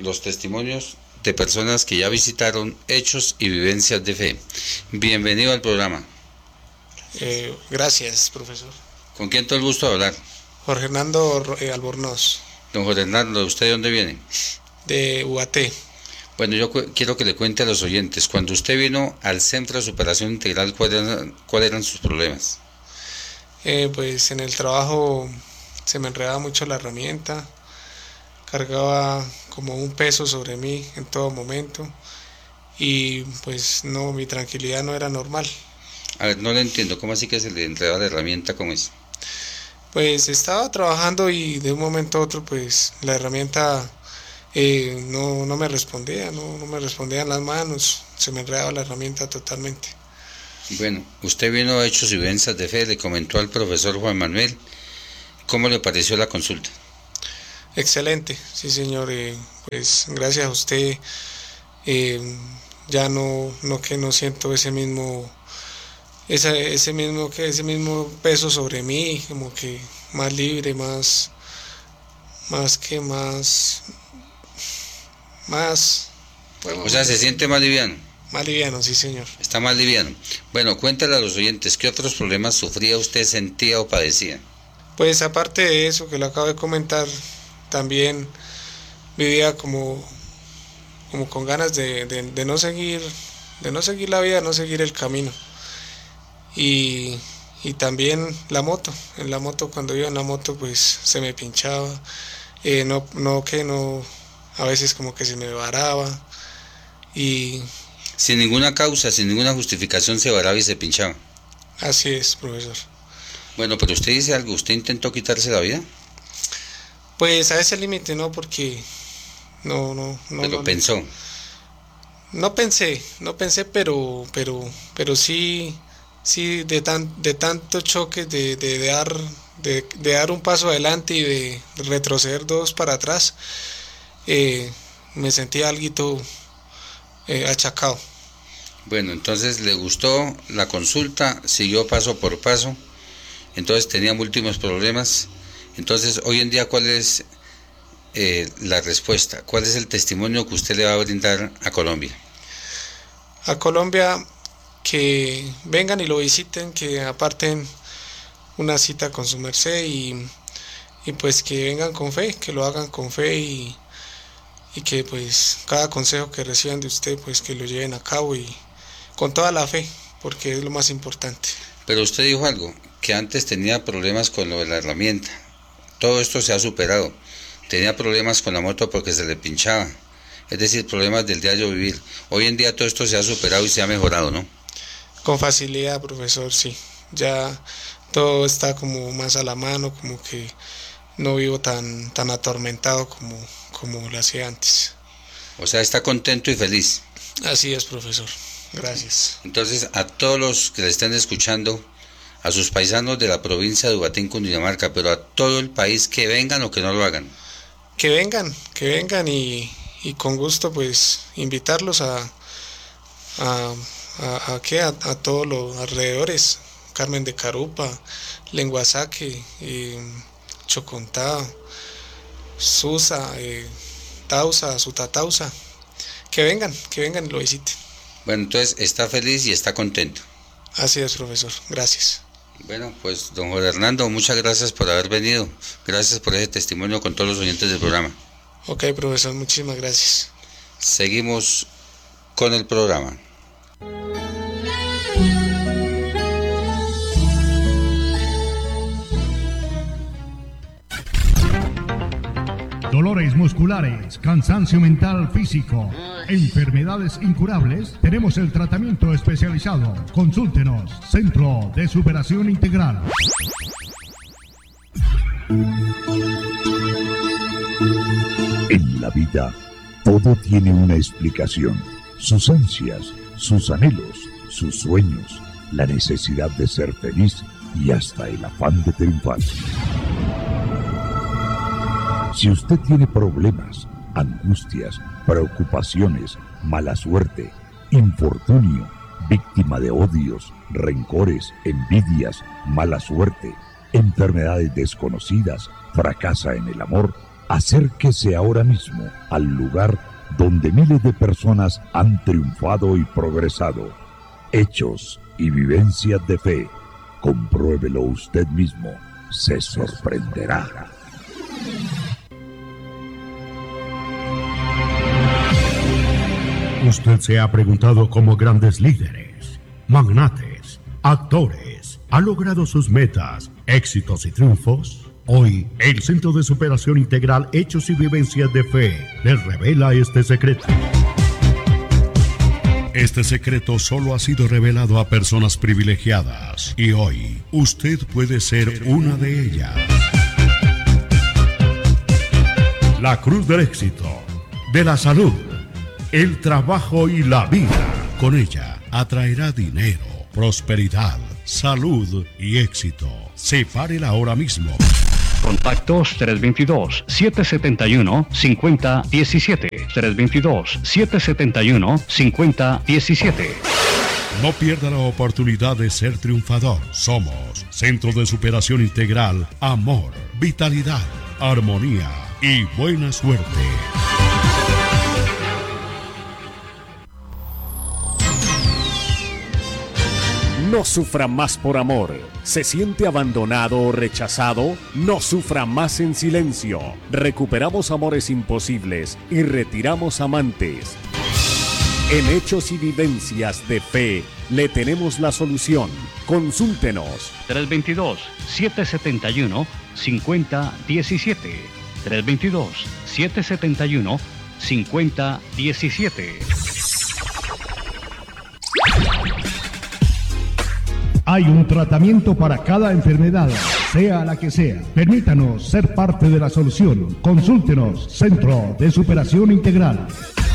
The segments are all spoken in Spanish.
los testimonios de personas que ya visitaron Hechos y Vivencias de Fe. Bienvenido al programa. Gracias, profesor. ¿Con quién tengo el gusto de hablar? Jorge Hernando Albornoz. Don Jorge Hernando, ¿usted de dónde viene? De UAT. Bueno, yo quiero que le cuente a los oyentes, cuando usted vino al Centro de Superación Integral, ¿cuáles eran sus problemas? Pues en el trabajo se me enredaba mucho la herramienta, cargaba como un peso sobre mí en todo momento y pues no, mi tranquilidad no era normal. A ver, no le entiendo, ¿cómo así que se le enredaba la herramienta con eso? Pues estaba trabajando y de un momento a otro pues la herramienta no me respondía, no me respondían las manos, se me enredaba la herramienta totalmente. Bueno, usted vino a Hechos y Vivencias de Fe, le comentó al profesor Juan Manuel, ¿cómo le pareció la consulta? Excelente, sí señor, pues gracias a usted ya no siento ese mismo peso sobre mí, como que más libre, más O sea, se siente más liviano. Más liviano, sí señor. Está más liviano. Bueno, cuéntale a los oyentes, ¿qué otros problemas sufría usted, sentía o padecía? Pues aparte de eso que le acabo de comentar, también vivía como con ganas de no seguir la vida, no seguir el camino. Y también la moto, cuando iba en la moto pues se me pinchaba, a veces como que se me varaba y... Sin ninguna causa, sin ninguna justificación se varaba y se pinchaba. Así es, profesor. Bueno, pero usted dice algo, ¿usted intentó quitarse la vida? Pues a ese límite no, porque no. Pero pensó. No pensé, pero sí de tanto choque de dar un paso adelante y de retroceder dos para atrás, me sentía algo achacado. Bueno, entonces le gustó la consulta, siguió paso por paso, entonces tenía múltiples problemas. Entonces, hoy en día, ¿cuál es la respuesta? ¿Cuál es el testimonio que usted le va a brindar a Colombia? A Colombia, que vengan y lo visiten, que aparten una cita con su merced y pues que vengan con fe, que lo hagan con fe y que pues cada consejo que reciban de usted pues que lo lleven a cabo y con toda la fe, porque es lo más importante. Pero usted dijo algo, que antes tenía problemas con lo de la herramienta. Todo esto se ha superado. Tenía problemas con la moto porque se le pinchaba, es decir, problemas del diario vivir. Hoy en día todo esto se ha superado y se ha mejorado, ¿no? Con facilidad, profesor, sí. Ya todo está como más a la mano, como que no vivo tan atormentado como lo hacía antes. O sea, está contento y feliz. Así es, profesor. Gracias. Entonces, a todos los que le estén escuchando, a sus paisanos de la provincia de Ubaté, Cundinamarca, pero a todo el país, que vengan o que no lo hagan. Que vengan y con gusto pues invitarlos a todos los alrededores, Carmen de Carupa, Lenguasaque, Chocontá, Susa, Tausa, Sutatausa, que vengan y lo visiten. Bueno, entonces está feliz y está contento. Así es, profesor, gracias. Bueno, pues don Jorge Hernando, muchas gracias por haber venido, gracias por ese testimonio con todos los oyentes del programa. Ok, profesor, muchísimas gracias. Seguimos con el programa. Dolores musculares, cansancio mental físico, enfermedades incurables, tenemos el tratamiento especializado. Consúltenos, Centro de Superación Integral. En la vida, todo tiene una explicación. Sus ansias, sus anhelos, sus sueños, la necesidad de ser feliz y hasta el afán de triunfar. Si usted tiene problemas, angustias, preocupaciones, mala suerte, infortunio, víctima de odios, rencores, envidias, mala suerte, enfermedades desconocidas, fracasa en el amor, Acérquese ahora mismo al lugar donde miles de personas han triunfado y progresado. Hechos y vivencias de fe. Compruébelo usted mismo. Se sorprenderá. Usted se ha preguntado cómo grandes líderes, magnates, actores han logrado sus metas, éxitos y triunfos. Hoy, el Centro de Superación Integral Hechos y Vivencias de Fe les revela este secreto. Este secreto solo ha sido revelado a personas privilegiadas y hoy usted puede ser una de ellas. La cruz del éxito, de la salud, el trabajo y la vida. Con ella atraerá dinero, prosperidad, salud y éxito. Sepárela ahora mismo. Contactos 322-771-5017. 322-771-5017. No pierda la oportunidad de ser triunfador. Somos Centro de Superación Integral, Amor, Vitalidad, Armonía y Buena Suerte. No sufra más por amor. ¿Se siente abandonado o rechazado? No sufra más en silencio. Recuperamos amores imposibles y retiramos amantes. En Hechos y Vivencias de Fe le tenemos la solución. Consúltenos. 322-771-5017. 322-771-5017. Hay un tratamiento para cada enfermedad, sea la que sea. Permítanos ser parte de la solución. Consúltenos, Centro de Superación Integral.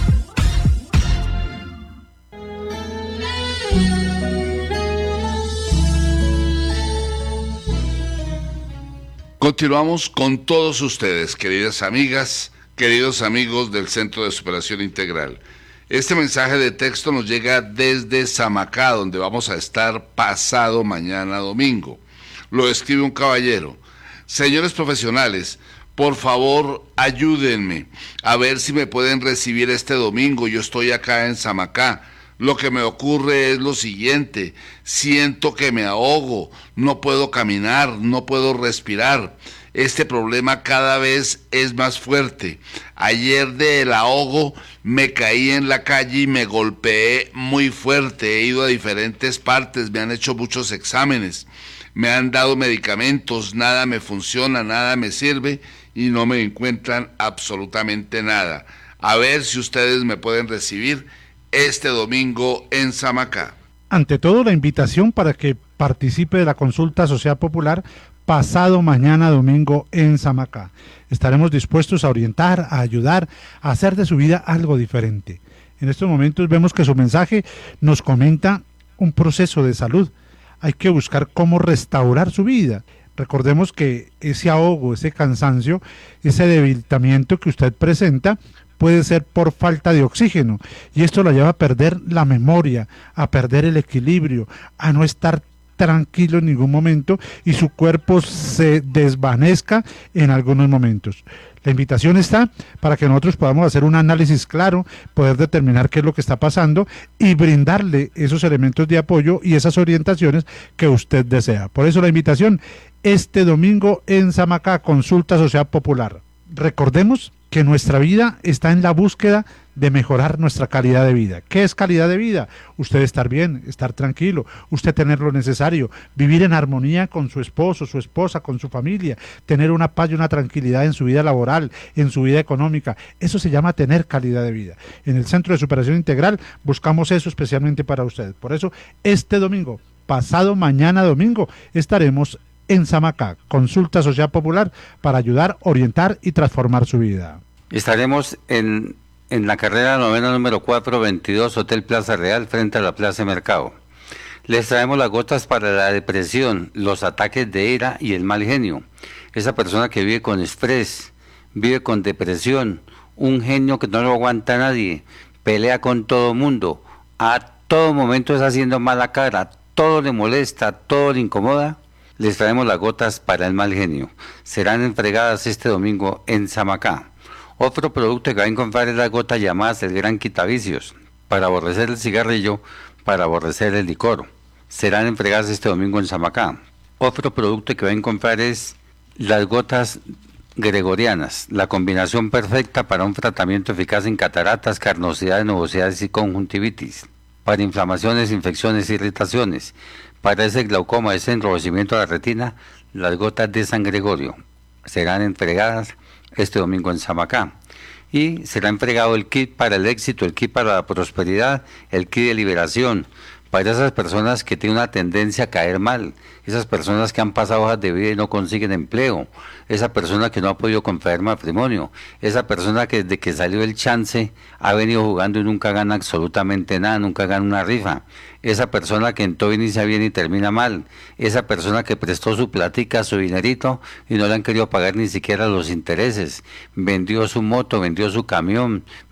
Continuamos con todos ustedes, queridas amigas, queridos amigos del Centro de Superación Integral. Este mensaje de texto nos llega desde Samacá, donde vamos a estar pasado mañana domingo. Lo escribe un caballero. Señores profesionales, por favor, ayúdenme a ver si me pueden recibir este domingo. Yo estoy acá en Samacá. Lo que me ocurre es lo siguiente: siento que me ahogo, no puedo caminar, no puedo respirar. Este problema cada vez es más fuerte. Ayer del ahogo me caí en la calle y me golpeé muy fuerte. He ido a diferentes partes, me han hecho muchos exámenes, me han dado medicamentos, nada me funciona, nada me sirve y no me encuentran absolutamente nada. A ver si ustedes me pueden recibir este domingo en Samacá. Ante todo, la invitación para que participe de la consulta social popular pasado mañana domingo en Samacá. Estaremos dispuestos a orientar, a ayudar, a hacer de su vida algo diferente. En estos momentos vemos que su mensaje nos comenta un proceso de salud. Hay que buscar cómo restaurar su vida. Recordemos que ese ahogo, ese cansancio, ese debilitamiento que usted presenta puede ser por falta de oxígeno, y esto la lleva a perder la memoria, a perder el equilibrio, a no estar tranquilo en ningún momento y su cuerpo se desvanezca en algunos momentos. La invitación está para que nosotros podamos hacer un análisis claro, poder determinar qué es lo que está pasando y brindarle esos elementos de apoyo y esas orientaciones que usted desea. Por eso la invitación este domingo en Samacá, consulta social popular. Recordemos que nuestra vida está en la búsqueda de mejorar nuestra calidad de vida. ¿Qué es calidad de vida? Usted estar bien, estar tranquilo, usted tener lo necesario, vivir en armonía con su esposo, su esposa, con su familia, tener una paz y una tranquilidad en su vida laboral, en su vida económica. Eso se llama tener calidad de vida. En el Centro de Superación Integral buscamos eso especialmente para usted. Por eso, este domingo, pasado mañana domingo, estaremos en Samacá, consulta social popular para ayudar, orientar y transformar su vida. Estaremos en la carrera novena número 422, Hotel Plaza Real, frente a la Plaza Mercado. Les traemos las gotas para la depresión, los ataques de ira y el mal genio. Esa persona que vive con estrés, vive con depresión, un genio que no lo aguanta nadie, pelea con todo mundo, a todo momento está haciendo mala cara, todo le molesta, todo le incomoda. les traemos las gotas para el mal genio. Serán entregadas este domingo en Samacá. Otro producto que va a encontrar es las gotas llamadas el gran quitavicios, para aborrecer el cigarrillo, para aborrecer el licor. Serán entregadas este domingo en Samacá. Otro producto que va a encontrar es las gotas gregorianas, la combinación perfecta para un tratamiento eficaz en cataratas, carnosidades, nubosidades y conjuntivitis, para inflamaciones, infecciones, irritaciones, para ese glaucoma, ese enrojecimiento de la retina, las gotas de San Gregorio serán entregadas este domingo en Samacá. Y será entregado el kit para el éxito, el kit para la prosperidad, el kit de liberación, para esas personas que tienen una tendencia a caer mal, esas personas que han pasado hojas de vida y no consiguen empleo, esa persona que no ha podido contraer matrimonio, esa persona que desde que salió el chance ha venido jugando y nunca gana absolutamente nada, nunca gana una rifa, esa persona que en todo inicia bien y termina mal, esa persona que prestó su platica, su dinerito y no le han querido pagar ni siquiera los intereses, vendió su moto, vendió su camión,